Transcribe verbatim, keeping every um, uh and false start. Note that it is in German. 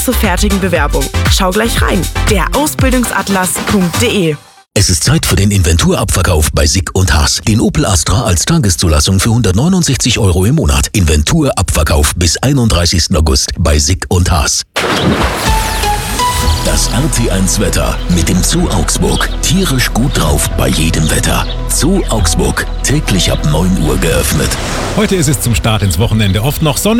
zur fertigen Bewerbung. Schau gleich rein. der ausbildungsatlas punkt de. Es ist Zeit für den Inventurabverkauf bei Sick und Haas. Den Opel Astra als Tageszulassung für hundertneunundsechzig Euro im Monat. Inventurabverkauf bis einunddreißigsten August bei Sick und Haas. Das R T eins Wetter mit dem Zoo Augsburg. Tierisch gut drauf bei jedem Wetter. Zoo Augsburg. Täglich ab neun Uhr geöffnet. Heute ist es zum Start ins Wochenende oft noch sonnig.